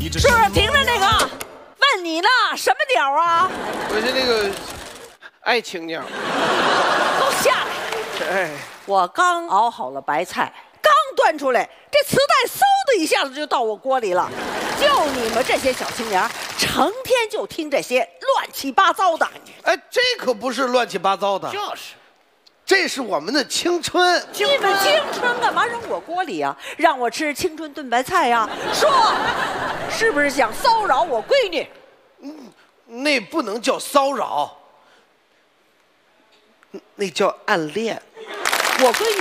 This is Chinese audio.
是不是？停着那个，问你呢，什么鸟啊？ 我是那个爱情鸟。 都下来！ 哎， 我刚熬好了白菜，刚端出来，这磁带嗖的一下子就到我锅里了。就你们这些小青年，成天就听这些乱七八糟的。 哎，这可不是乱七八糟的， 就是， 这是我们的青春。 你们青春干嘛扔我锅里啊？让我吃青春炖白菜呀？说，是不是想骚扰我闺女？ 那不能叫骚扰，那叫暗恋。 我闺女